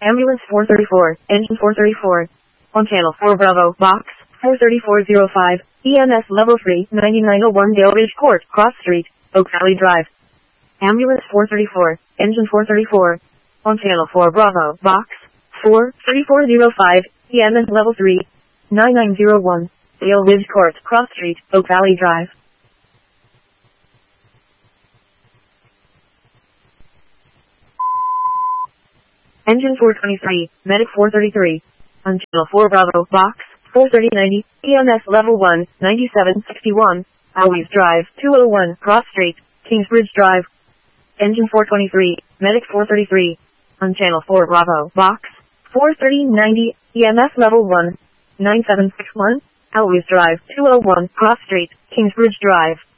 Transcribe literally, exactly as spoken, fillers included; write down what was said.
Ambulance four thirty-four, engine four thirty-four. On channel four Bravo, box four thirty-four oh five, E M S level three, ninety-nine oh one Dale Ridge Court, Cross Street, Oak Valley Drive. Ambulance four thirty-four, engine four thirty-four. On channel four Bravo, box four thirty-four oh five, E M S level three, ninety-nine oh one, Dale Ridge Court, Cross Street, Oak Valley Drive. Engine four twenty-three, Medic four thirty-three. On channel four Bravo, box four thirty ninety, E M S level one, ninety-seven sixty-one, Always Drive, two oh one, Cross Street, Kingsbridge Drive. Engine four twenty-three, Medic four thirty-three. On channel four Bravo, box four thirty ninety, E M S level one, nine seven six one, Always Drive, two oh one, Cross Street, Kingsbridge Drive.